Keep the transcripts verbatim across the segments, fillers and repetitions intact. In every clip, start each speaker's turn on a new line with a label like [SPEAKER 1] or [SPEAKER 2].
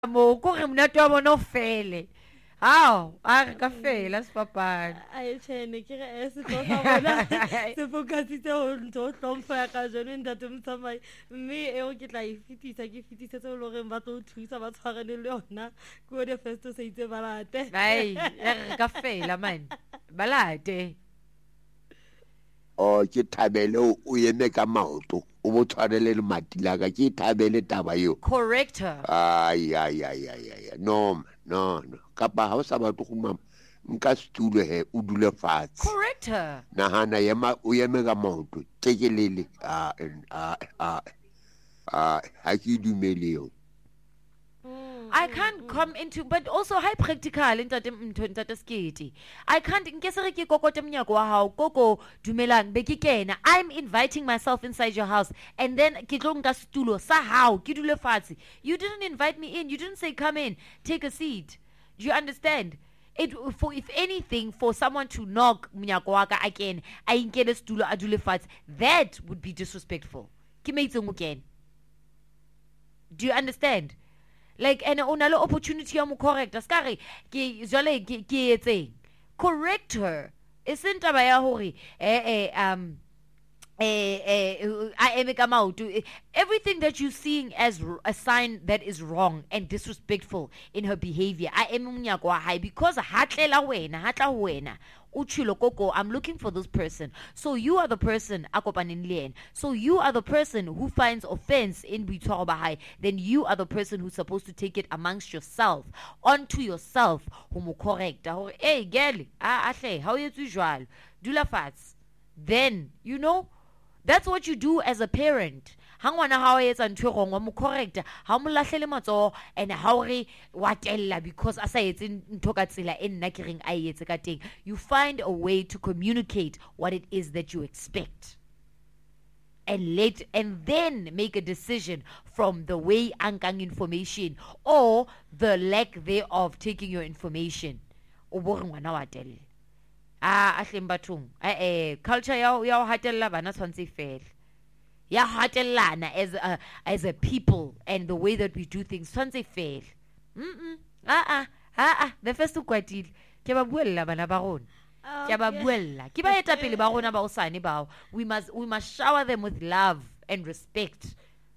[SPEAKER 1] mo ko re mna twa bona ofele How? A ka fela sepapadi.
[SPEAKER 2] Ai tshene ke re se tlo sa bona se fokasitse ho ntho hlompha ka jone ntate mtsamai mme eo ke tla ifitisa ke fitisetse le hore ba tlo thusa ba tshwarene le yona go the first se itse balate.
[SPEAKER 1] Ai ka fela man. Balate.
[SPEAKER 3] O ke thabele o yeme ka maoto o bo tshwarele le matila ka ke thabele taba yo.
[SPEAKER 1] Correct her.
[SPEAKER 3] Ai ai ai ai no no no kapa ha o sa batho go mama nka stulo he o dule fatshe.
[SPEAKER 1] Correct her.
[SPEAKER 3] Nahana yema o yeme ka maoto tekelele a a a a ha ke dumele yo.
[SPEAKER 1] I can't come into, but also high practical into the skiti. I can't guess ke koko temnyako wa hao koko dumelang be ke kena. I'm inviting myself inside your house and then ke tlo nka stulo sa hao ke dule fatshe. You didn't invite me in. You didn't say come in, take a seat. Do you understand? It for if anything for someone to knock mnyako wa ka again, I inkele stulo a dule fatshe. That would be disrespectful. Ke meitseng again. Do you understand? Like and on an opportunity I'm correct askare ke jale ke ke etseng correct her isn't taba ya hore eh eh um eh eh I am come out everything that you're seeing as a sign that is wrong and disrespectful in her behavior I am mnyako wa hae because hatlela wena hatla wena Uchilo Koko, I'm looking for this person. So you are the person, Akopanin Lien. So you are the person who finds offense in Bitobahai. Then you are the person who's supposed to take it amongst yourself, onto yourself. Homo correct. Hey, girl, ah, how is usual? Do la fats. Then, you know, that's what you do as a parent. Hangwana how is and mo correct. How mo lahlele matso and how re watella because as I it's in tokatsila in nakiring ai etse ka teng. You find a way to communicate what it is that you expect. And let and then make a decision from the way ankang information or the lack thereof taking your information. O bo re ngwana wa telle. Ah a hlembathong. Eh culture ya ya hatella bana tshwantse fela. Ya hatelana as a as a people and the way that we do things tshwantse fail. Mm ah ah ah ah the first to kwatile ke ba buella bana ba rona ke ba buella ke ba eta pele ba rona ba osane ba we must we must shower them with love and respect.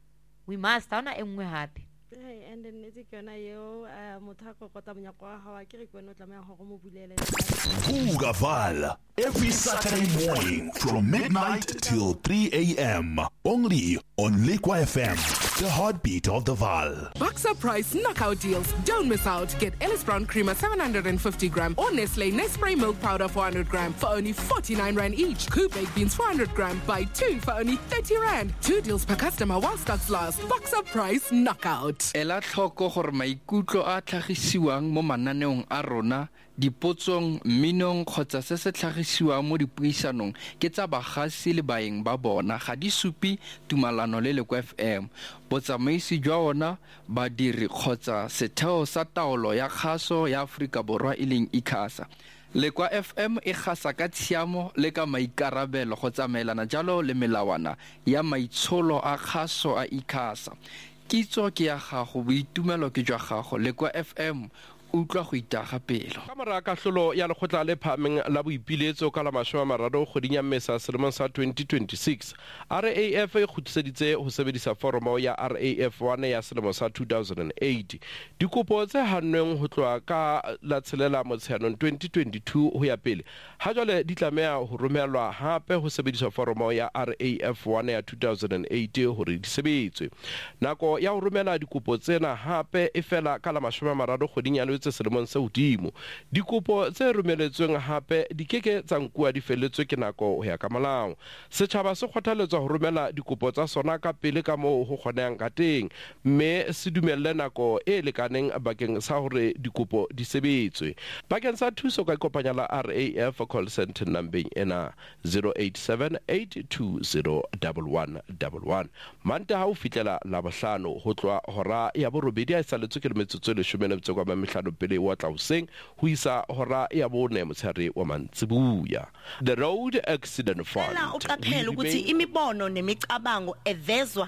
[SPEAKER 1] We must ana engwe happy.
[SPEAKER 2] Hey, and then it's gonna yo motako kota mnyako wa hawa ke re kweno tlameha go mo bulele.
[SPEAKER 4] Vuka Val every Saturday morning from midnight till three a.m. only on Lekwa F M, the heartbeat of the Val.
[SPEAKER 5] Boxer Price knockout deals. Don't miss out. Get Ellis Brown Creamer seven hundred fifty gram or Nestle Nespray Milk Powder four hundred gram for only forty-nine rand each. Coop Baked Beans four hundred gram buy two for only thirty rand. Two deals per customer while stocks last. Boxer Price knockout.
[SPEAKER 6] Ela tlhoko gore maikutlo a tlhagisiwang mo mananeong a rona dipotsong minong kgotsa se se tlhagisiwang mo dipuisanong ke tsa bagasi le baeng ba bona ga di supi tumalano le Lekwa F M botsamaisi jwa ona badiri kgotsa setheo sa taolo ya kgaso ya Afrika Borwa e leng ICASA. Lekwa F M e gasa ka tshiamo le ka maikarabelo go tsamaelana jalo le melawana ya maitsholo a kgaso a ICASA. Kitso ke ya gago boitumelo ke jwa gago Lekwa F M utlwa go itaga pelo
[SPEAKER 7] ka mara ka hlolo ya lekgotla le phameng la boipiletso ka la mashome mararo kgweding ya Mmesa selemong sa twenty twenty-six R A F e khutliseditse ho sebedisa foromo ya R A F one ya selemo sa two thousand eight dikopo tse hannweng ho tloa ka la tshelela motsheanong twenty twenty-two ho ya pele ha jwale di tlameha ho romelwa hape ho sebedisa foromo ya R A F one ya two thousand eight hore di sebetswe nako ya ho romela dikopo tsena hape e fela ka la mashome mararo kgweding ya selemong se hodimo dikopo tse romeletsweng hape di keke tsa nkua di feletswe ke nako ho ya ka molao setjhaba se kgothaletswa ho romela dikopo tsa sona ka pele ka moo ho kgonang ka teng mme se dumelle nako e lekaneng bakeng sa hore dikopo di sebetswe bakeng sa thuso ka kopanya la R A F call center number ena zero eight seven eight two zero one one one one manta ha o fitlela la bohlano ho tloa hora ya borobedi a saletswe ke metsotso le leshome tse kwa mehlano pele wa tlauseng ho isa hora ya bone motshare wa mantsibuya. The Road Accident Fund
[SPEAKER 8] la uqaphela ukuthi imibono nemicabango evezwa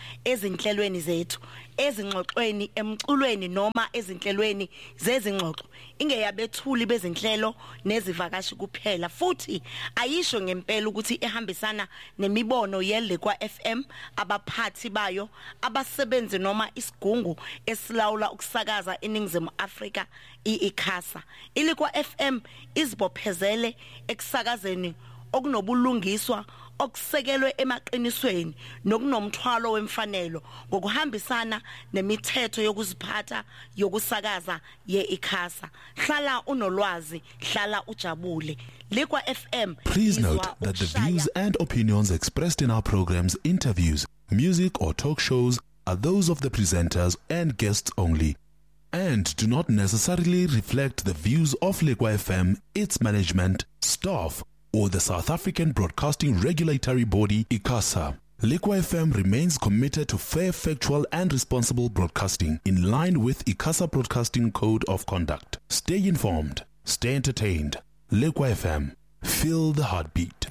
[SPEAKER 8] ezinhlelweni zethu ezingxoxweni emculweni noma ezinhlelweni zezingxoxo ingeyabethuli bezinhlelo nezivakashi kuphela futhi ayisho ngempela ukuthi ehambisana nemibono yeLekwa F M abaphathi bayo abasebenzi noma isigungu esilawula ukusakaza eNingizimu Afrika iICASA. iLekwa F M izibophezele ekusakazeni okunobulungiswa okusekelwe emaqinisweni nokunomthwalo wemfanelo ngokuhambisana nemithetho yokuziphatha yokusakaza yeICASA. Hlala unolwazi, hlala ujabule. Lekwa F M.
[SPEAKER 4] Please note that the views and opinions expressed in our programs, interviews, music or talk shows are those of the presenters and guests only and do not necessarily reflect the views of Lekwa F M, its management, staff, or the South African Broadcasting Regulatory Body, ICASA. Lekwa F M remains committed to fair, factual and responsible broadcasting in line with ICASA Broadcasting Code of Conduct. Stay informed, stay entertained. Lekwa F M, feel the heartbeat.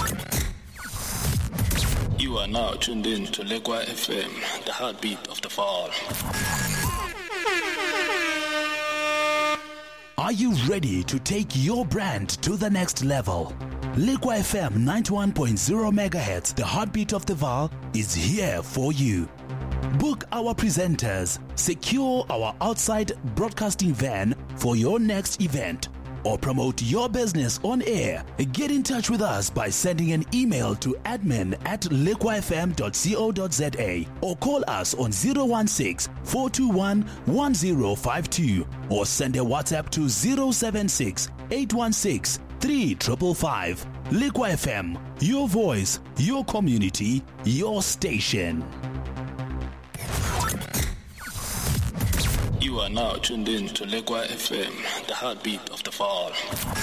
[SPEAKER 9] You are now tuned in to Lekwa F M, the heartbeat of the fall.
[SPEAKER 10] Are you ready to take your brand to the next level? Lekwa F M ninety-one point zero megahertz, the heartbeat of the Vaal, is here for you. Book our presenters, secure our outside broadcasting van for your next event, or promote your business on air. Get in touch with us by sending an email to admin at lekwa f m dot co dot z a or call us on zero one six, four two one, one zero five two or send a WhatsApp to zero seven six, eight one six, three five five five. Lekwa F M, your voice, your community, your station.
[SPEAKER 9] You are now tuned in to Lekwa F M, the heartbeat of the fall.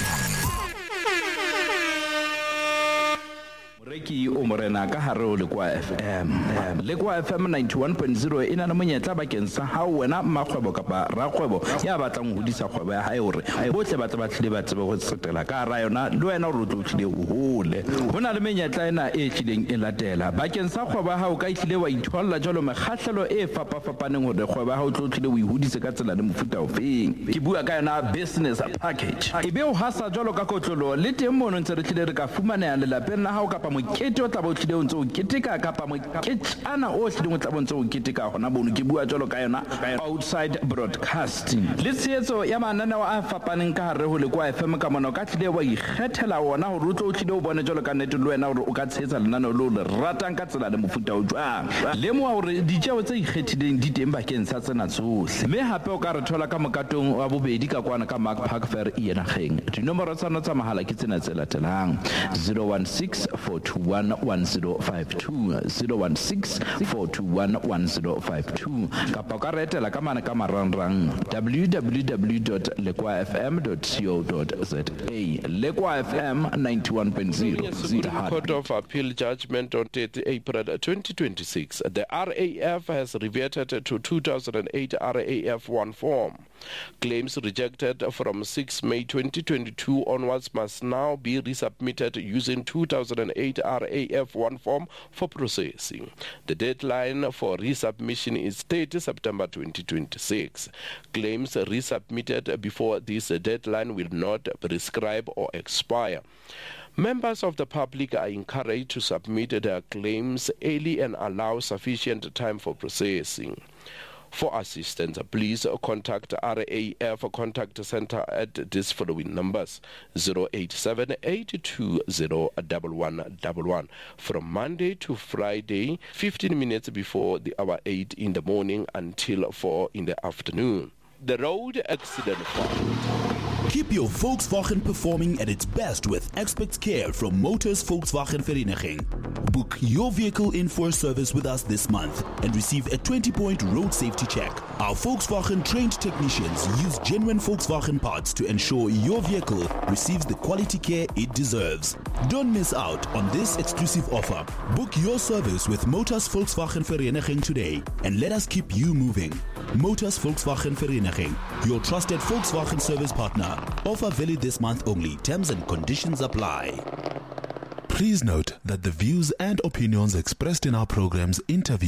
[SPEAKER 6] Moreki o morena ka hare o Lekwa F M. Lekwa F M ninety-one point zero ina na monyetla bakeng sa ha wena mmakgwebo kapa rakgwebo ya batlang ho hodisa kgwebo ya hae hore botle ba tla ba tlile ba tsebe go tsetela ka ra yona le wena o tlo tlile o hole. Hona le menyetla ena e tlileng e latela bakeng sa kgwebo ha o ka itlile wa itholla jalo mekgahlelo e fapa fapaneng hore kgwebo ha o tlo tlile o ihudise ka tsela le mofuta ofeng. Ke bua ka yona business package. Ebe o hasa jalo ka kotlolo le teng mono ntse re tlile re ka fumana le lapeng la ha o kapa mokete o tla bo tlile o ntse o keteka kapa moketana o tlile o tla bo ntse o keteka gona bono ke bua jalo ka yona outside broadcasting le tshetso ya mananeo a fapaneng ka hare ho Lekwa F M ka mona ka tlile wa ikgethela wona hore o tlo tlile o bone jalo ka nnete le wena hore o ka tshetsa lenaneo lo le ratang ka tsela le mofuta o jwang le mo hore ditjeo tse ikgethileng di teng bakeng sa tsena tsohle mme hape o ka re thola ka mokatong wa bobedi ka kwana ka Mark Park Fair e ena geng dinomoro tsa nna tsa mahala ke tsena tse latelang zero one six, four two one, one zero five two zero one six, four two one, one zero five two kapa ka retela ka mana ka marangrang w w w dot lekwa f m dot co dot z a. Lekwa F M ninety-one point zero.
[SPEAKER 7] Supreme Court of Appeal judgment on thirtieth April twenty twenty-six. The R A F has reverted to two thousand eight R A F one form. Claims rejected from sixth May twenty twenty-two onwards must now be resubmitted using two thousand eight R A F one form for processing. The deadline for resubmission is thirtieth September twenty twenty-six. Claims resubmitted before this deadline will not prescribe or expire. Members of the public are encouraged to submit their claims early and allow sufficient time for processing. For assistance, please contact R A F Contact Center at these following numbers: zero eight seven, eight two zero, one one one one from Monday to Friday, fifteen minutes before the hour eight in the morning until four in the afternoon. The Road Accident Fund.
[SPEAKER 10] Keep your Volkswagen performing at its best with expert care from Motors Volkswagen Vereniging. Book your vehicle in for a service with us this month and receive a twenty-point road safety check. Our Volkswagen trained technicians use genuine Volkswagen parts to ensure your vehicle receives the quality care it deserves. Don't miss out on this exclusive offer. Book your service with Motors Volkswagen Vereniging today and let us keep you moving. Motors Volkswagen Vereniging, your trusted Volkswagen service partner. Offer valid this month only. Terms and conditions apply.
[SPEAKER 4] Please note that the views and opinions expressed in our programs, interviews,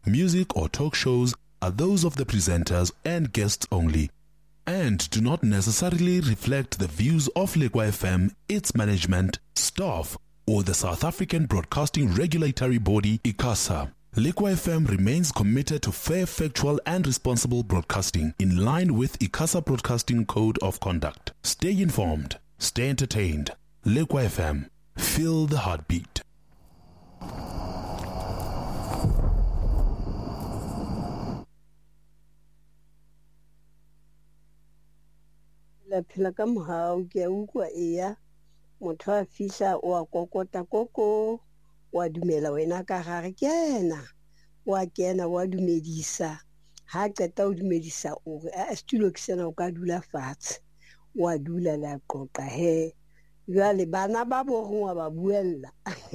[SPEAKER 4] Music or talk shows are those of the presenters and guests only, and do not necessarily reflect the views of Lekwa F M, its management, staff, or the South African Broadcasting Regulatory Body, ICASA. Lekwa F M remains committed to fair, factual, and responsible broadcasting in line with ICASA Broadcasting Code of Conduct. Stay informed, stay entertained. Lekwa F M, feel the heartbeat.
[SPEAKER 11] La phela ka mohau ke a utlwa eya motho a fihla wa kokota koko wa dumela wena ka gare ke ena wa kena wa dumedisa ha qeta o dumedisa o re a studio ke sena o ka dula fatshe wa dula la qoqa he jwale bana ba borongwa ba buella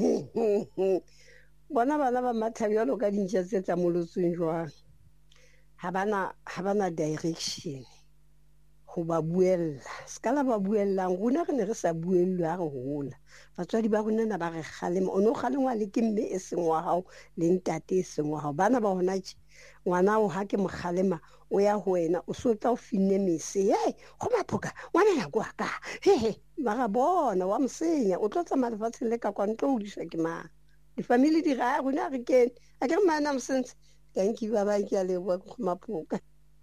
[SPEAKER 11] bona bana ba mathabelo ka dintja tse tsa molotsong jwang ha bana ha bana direction go ba buella skala ba buellang rona re ne re sa buellwe ha re hola batswadi ba rona na ba re kgalema o no kgalengwa le ke mme e seng wa hao le ntate e seng wa hao bana ba hona tshi ngwana o ha ke mokgalema o ya ho wena o so tla o finne mese hey go maphoka ngwana ya kwa ka he he ba ga bona wa msenya o tlo tsamaya lefatsheng le ka kwa ntlo o disha ke ma di family di ga rona re kene a ke mana msense thank you baba ke a leboa go maphoka.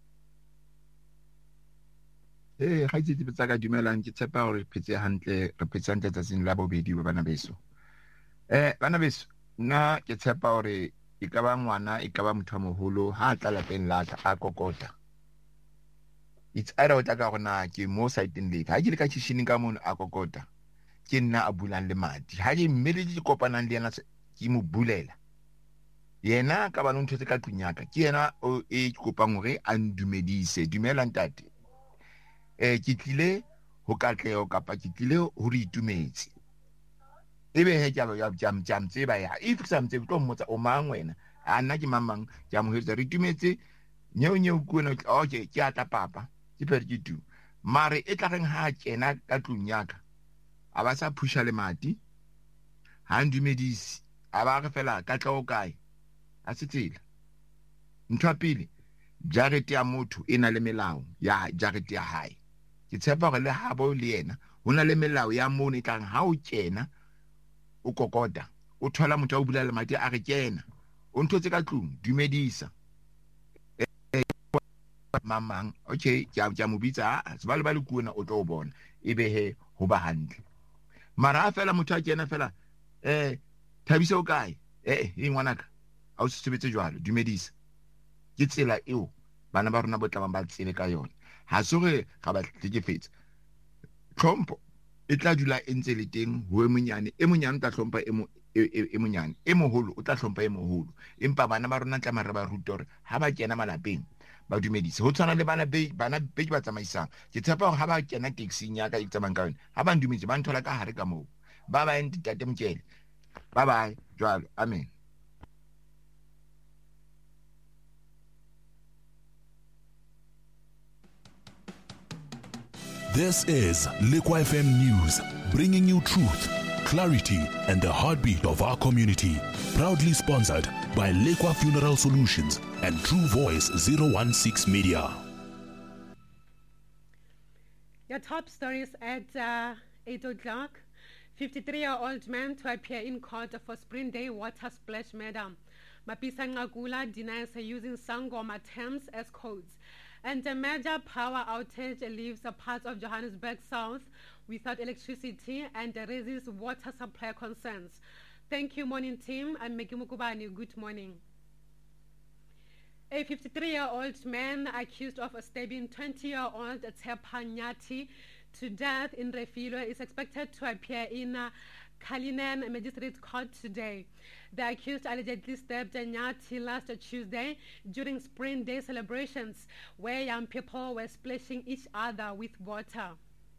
[SPEAKER 12] Eh ga itse tsa ka dumelang ke tshepa gore phetse hantle re phetse hantle tsatsing la bobedi ba bana beso eh bana beso nna ke tshepa gore e ka ba ngwana e ka ba motho a moholo ha tla lapeng la ka a kokota it's either o tla ka gona ke mo siteng le ha ke le ka tshishini ka mono a kokota ke nna a bulang le madi ha ke mmele di kopanang le yena ke mo bulela yena ka ba ntho tse ka tlunyaka ke yena o e kopang gore a ndumedise dumela ntate eh ke tlile ho katleo kapa ke tlile ho re itumetse ebe he tjalo ya jam jam tseba ya if samtse tlo mmotsa o mang wena a nna ke mamang ja mo hetsa re itumetse nyeo nyeo kuona okay ke ata papa ke per ke tu mare e tla reng ha kena ka tlunyaka a ba sa phusha le mati ha ndumedisi a ba re fela ka tlo kae a setsela ntho ya pele jarete ya motho e na le melao ya jarete ya hae ke tshepa gore le ha bo le yena hona le melao ya mone tlang ha o kena o kokota o thola motho a bula le mati a re kena o ntotse ka tlung dumedisa mamang okay ja ja mobitsa se ba le ba le kuona o tlo bona ebe he ho ba hantle mara fela motho a kena fela eh thabisa o kae eh e ngwanaka a o se sebetse jwalo dumedisa ke tsela eo bana ba rona botla ba tsele ka yona ha sore ga ba tlekefetsa tlhompo e tla dula e ntse le teng ho emonyane e monyane tla tlhompa e mo e monyane e moholo o tla tlhompa e moholo empa bana ba rona tla mara ba rutore ha ba kena malapeng ba dumedise ho tshwana le bana be bana be ba tsamaisang ke tshepa gore ha ba kena taxi nya ka e tsamang ka yona ha ba ndumetse ba nthola ka hare ka moo ba ba ente tate mtshele bye bye jwalo amen.
[SPEAKER 4] This is Lekwa F M News, bringing you truth, clarity, and the heartbeat of our community. Proudly sponsored by Lekwa Funeral Solutions and True Voice zero one six Media.
[SPEAKER 13] Your top stories at uh, eight o'clock. fifty-three-year-old man to appear in court for Spring Day water splash murder. Mapisa Ngagula denies using Sangoma terms as codes. And a major power outage leaves a part of Johannesburg South without electricity and raises water supply concerns. Thank you, morning team. I'm Meki Mukubani. Good morning. A fifty-three-year-old man accused of stabbing twenty-year-old Tsepa Nyati to death in Refilwe is expected to appear in uh, Cullinan Magistrate Court today. The accused allegedly stabbed Nyati last Tuesday during Spring Day celebrations, where young people were splashing each other with water.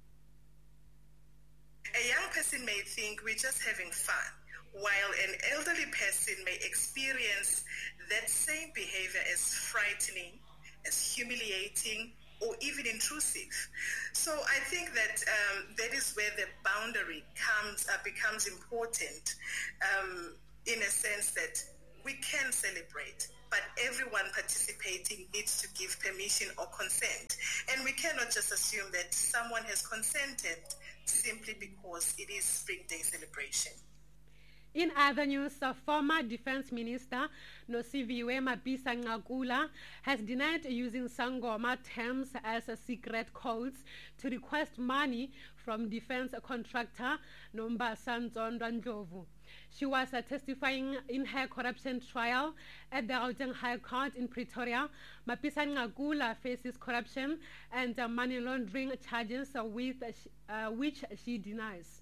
[SPEAKER 14] A young person may think we're just having fun, while an elderly person may experience that same behavior as frightening, as humiliating, or even intrusive. So I think that um, that is where the boundary comes uh, becomes important, um, in a sense that we can celebrate, but everyone participating needs to give permission or consent. And we cannot just assume that someone has consented simply because it is Spring Day celebration.
[SPEAKER 13] In other news, the former Defense Minister Nosiviwe Mapisa-Nqakula has denied using Sangoma terms as a secret codes to request money from defense contractor Nombasa Nzondwa Ndlovu. She was uh, testifying in her corruption trial at the Gauteng High Court in Pretoria. Mapisa-Nqakula faces corruption and uh, money laundering charges uh, with, uh, which she denies.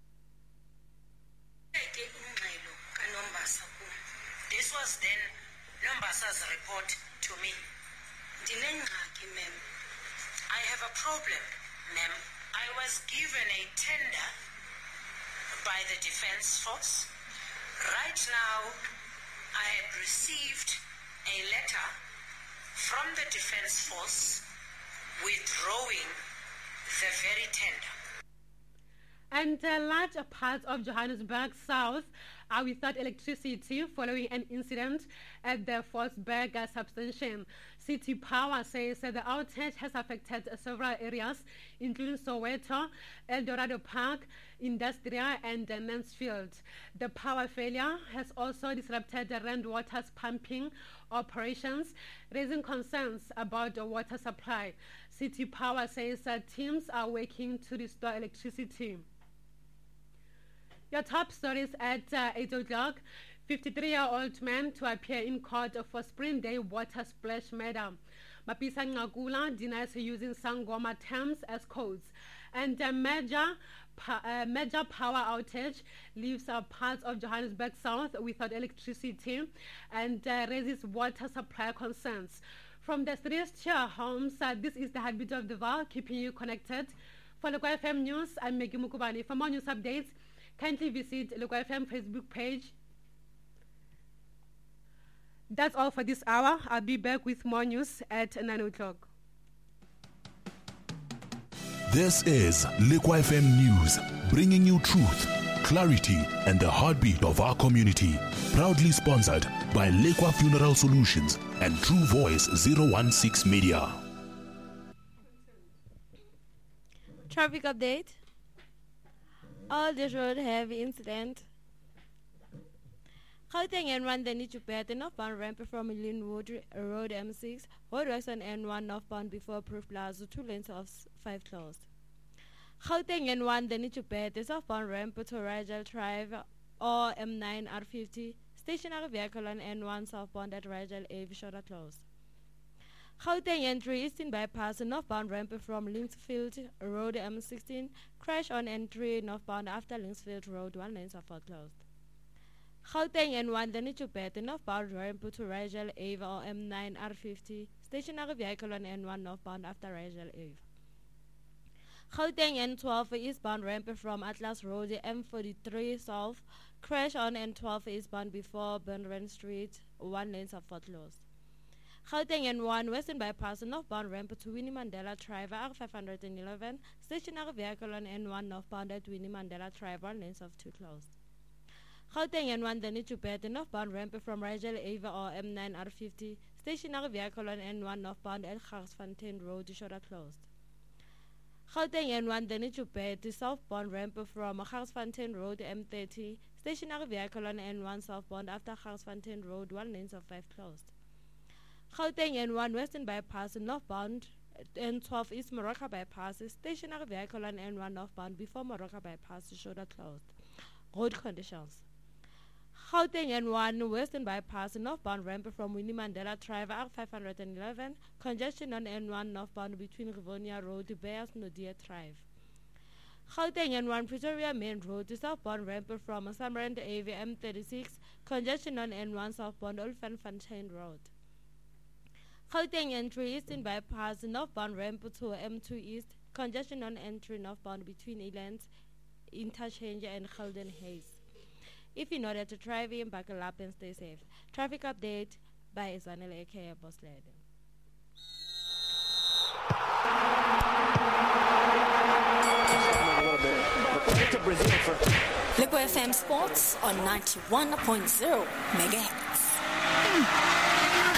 [SPEAKER 15] This was then Nombasa's report to me. Ma'am. I have a problem, ma'am. I was given a tender by the Defense Force. Right now, I had received a letter from the Defense Force withdrawing the very tender.
[SPEAKER 13] And uh, large parts of Johannesburg South are without electricity following an incident at the Forsberg uh, substation. City Power says that the outage has affected uh, several areas, including Soweto, El Dorado Park, Industria, and uh, Mansfield. The power failure has also disrupted the Rand Water's pumping operations, raising concerns about the water supply. City Power says that teams are working to restore electricity. Your top stories at uh, eight o'clock. fifty-three-year-old man to appear in court for Spring Day water splash murder. Mapisa-Nqakula denies using Sangoma terms as codes. And a major, uh, major power outage leaves uh, parts of Johannesburg South without electricity and uh, raises water supply concerns. From the three-tier homes, uh, this is the Heartbeat of the Vaal, keeping you connected. For Lekwa F M News, I'm Maggie Mukubani. For more news updates, kindly visit Lekwa F M Facebook page. That's all for this hour. I'll be back with more news at nine o'clock.
[SPEAKER 4] This is Lekwa F M News, bringing you truth, clarity, and the heartbeat of our community. Proudly sponsored by Lekwa Funeral Solutions and True Voice zero one six Media.
[SPEAKER 2] Traffic update. All this road heavy incident. Gauteng N one, the need to pay the northbound ramp from Linwood Road M six, roadworks on N one northbound before Proof Plaza, two lanes of five closed. Gauteng N one, the need to pay the southbound ramp to Rigel Drive or M nine R fifty, stationary vehicle on N one southbound at Rigel Ave shoulder closed. Gauteng N three eastern bypass northbound ramp from Linksfield Road M sixteen, crash on N three northbound after Linksfield Road, one lanes are closed. Gauteng N one, the need to pay the northbound ramp to Rigel Ave or M nine R fifty, stationary vehicle on N one northbound after Rigel Ave. Gauteng N twelve eastbound ramp from Atlas Road M forty-three south, crash on N twelve eastbound before Burnren Street, one lanes are closed. Gauteng N one western bypass northbound ramp to Winnie Mandela Drive R five eleven, stationary vehicle on N one northbound at Winnie Mandela Drive, one lanes of two closed. Gauteng N one, the need to pay the northbound ramp from Rigel Ave or M nine R fifty, stationary vehicle on N one northbound at Garsfontein Road, shoulder closed. Gauteng N one, the need to pay the southbound ramp from Garsfontein Road M thirty, stationary vehicle on N one southbound after Garsfontein Road, one lanes of five closed. Gauteng N one western bypass northbound N twelve East Moroka bypass, stationary vehicle on N one northbound before Moroka bypass, shoulder closed. Road conditions. Gauteng N one western bypass northbound ramp from Winnie Mandela Drive R five eleven, congestion on N one northbound between Rivonia Road, Bears Nodia Drive. Gauteng N one Pretoria Main Road, southbound ramp from Samrand Ave M thirty-six, congestion on N one southbound Olfanfontein Road. Gauteng N three eastern bypass northbound ramp to M two East, congestion on N three northbound between Elands Interchange and Golden Haze. If in order to drive in, buckle up and stay safe. Traffic update by Zanel aka Boss Lady.
[SPEAKER 16] Lekwa F M Sports on ninety-one point zero megahertz.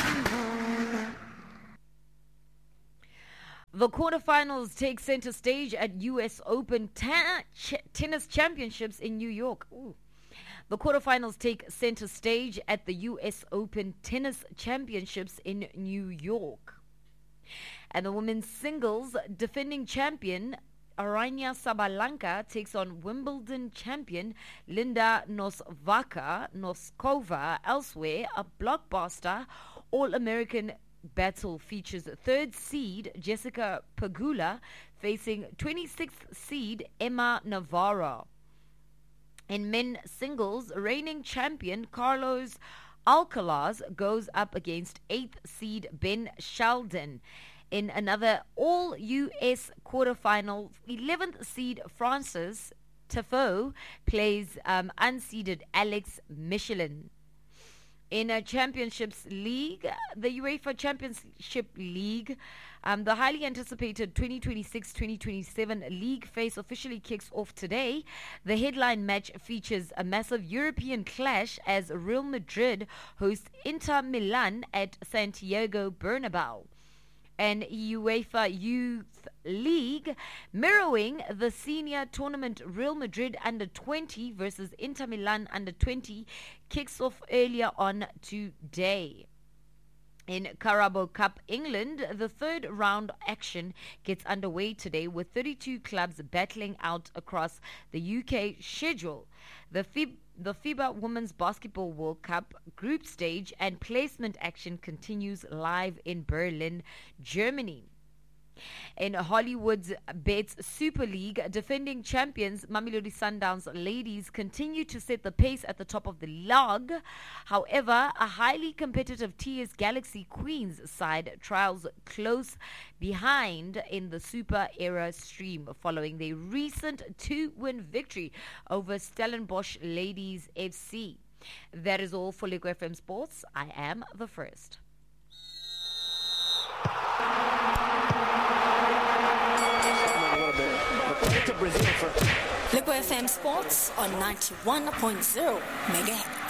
[SPEAKER 1] The quarterfinals take center stage at U S Open ta- ch- Tennis Championships in New York. Ooh. The quarterfinals take center stage at the U S Open Tennis Championships in New York. And the women's singles defending champion Aryna Sabalenka takes on Wimbledon champion Linda Noskova. Noskova. Elsewhere, a blockbuster All-American battle features third seed Jessica Pegula facing twenty-sixth seed Emma Navarro. In men singles, reigning champion Carlos Alcaraz goes up against eighth seed Ben Shelton. In another all-U S quarterfinal, eleventh seed Francis Tiafoe plays um, unseeded Alex Michelin. In a Championships League, the UEFA Championship League, um, the highly anticipated twenty twenty-six twenty twenty-seven league phase officially kicks off today. The headline match features a massive European clash as Real Madrid host Inter Milan at Santiago Bernabeu. And UEFA Youth League, mirroring the senior tournament, Real Madrid under twenty versus Inter Milan under twenty kicks off earlier on today. In Carabao Cup England, the third round action gets underway today with thirty-two clubs battling out across the U K schedule. The FIB The FIBA Women's Basketball World Cup group stage and placement action continues live in Berlin, Germany. In Hollywood's Bets Super League, defending champions Mamelodi Sundowns ladies continue to set the pace at the top of the log. However, a highly competitive T S Galaxy Queens side trials close behind in the Super Era stream following their recent two-win victory over Stellenbosch Ladies F C. That is all for Liquid F M Sports. I am the first.
[SPEAKER 16] Liquid F M Sports on ninety-one point zero megahertz.